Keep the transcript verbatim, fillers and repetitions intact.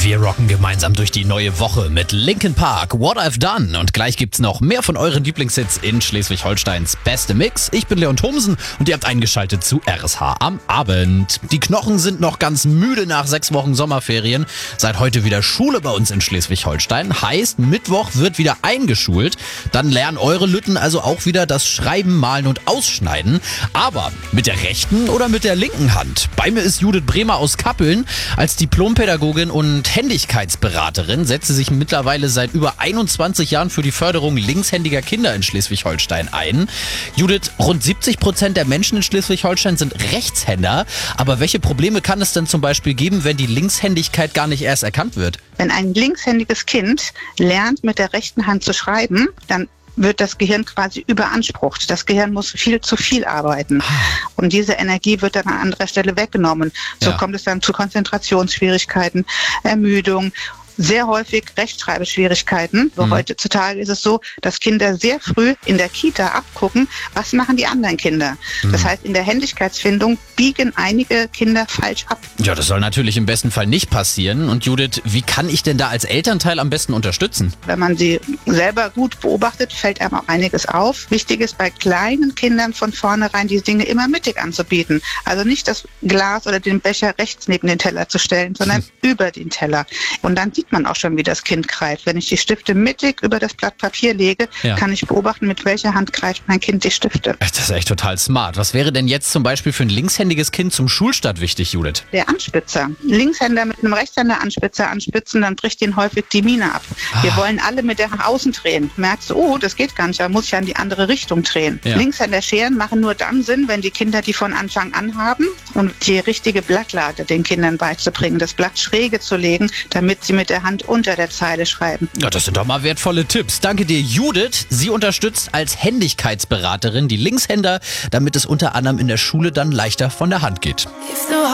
Wir rocken gemeinsam durch die neue Woche mit Linkin Park, What I've Done. Und gleich gibt's noch mehr von euren Lieblingshits in Schleswig-Holsteins beste Mix. Ich bin Leon Thomsen und ihr habt eingeschaltet zu R S H am Abend. Die Knochen sind noch ganz müde nach sechs Wochen Sommerferien. Seit heute wieder Schule bei uns in Schleswig-Holstein. Heißt, Mittwoch wird wieder eingeschult. Dann lernen eure Lütten also auch wieder das Schreiben, Malen und Ausschneiden. Aber mit der rechten oder mit der linken Hand? Bei mir ist Judith Bremer aus Kappeln. Als Diplompädagogin und Händigkeitsberaterin setzt sie sich mittlerweile seit über einundzwanzig Jahren für die Förderung linkshändiger Kinder in Schleswig-Holstein ein. Judith, rund siebzig Prozent der Menschen in Schleswig-Holstein sind Rechtshänder. Aber welche Probleme kann es denn zum Beispiel geben, wenn die Linkshändigkeit gar nicht erst erkannt wird? Wenn ein linkshändiges Kind lernt, mit der rechten Hand zu schreiben, dann wird das Gehirn quasi überansprucht. Das Gehirn muss viel zu viel arbeiten. Und diese Energie wird dann an anderer Stelle weggenommen. So ja. kommt es dann zu Konzentrationsschwierigkeiten, Ermüdung, sehr häufig Rechtschreibschwierigkeiten. Mhm. Heutzutage ist es so, dass Kinder sehr früh in der Kita abgucken, was machen die anderen Kinder. Mhm. Das heißt, in der Händigkeitsfindung biegen einige Kinder falsch ab. Ja, das soll natürlich im besten Fall nicht passieren. Und Judith, wie kann ich denn da als Elternteil am besten unterstützen? Wenn man sie selber gut beobachtet, fällt einem auch einiges auf. Wichtig ist bei kleinen Kindern von vornherein die Dinge immer mittig anzubieten. Also nicht das Glas oder den Becher rechts neben den Teller zu stellen, sondern hm. über den Teller. Und dann sieht man auch schon, wie das Kind greift. Wenn ich die Stifte mittig über das Blatt Papier lege, ja. kann ich beobachten, mit welcher Hand greift mein Kind die Stifte. Das ist echt total smart. Was wäre denn jetzt zum Beispiel für ein linkshändiges Kind zum Schulstart wichtig, Judith? Der Anspitzer. Linkshänder mit einem Rechtshänder Anspitzer anspitzen, dann bricht ihnen häufig die Miene ab. Ah. Wir wollen alle mit der Hand außen drehen. Merkst du, oh, das geht gar nicht, da muss ich ja in die andere Richtung drehen. Ja. Linkshänder scheren machen nur dann Sinn, wenn die Kinder die von Anfang an haben und die richtige Blattlage den Kindern beizubringen, das Blatt schräge zu legen, damit sie mit der Hand unter der Zeile schreiben. Ja, das sind doch mal wertvolle Tipps. Danke dir, Judith. Sie unterstützt als Händigkeitsberaterin die Linkshänder, damit es unter anderem in der Schule dann leichter von der Hand geht.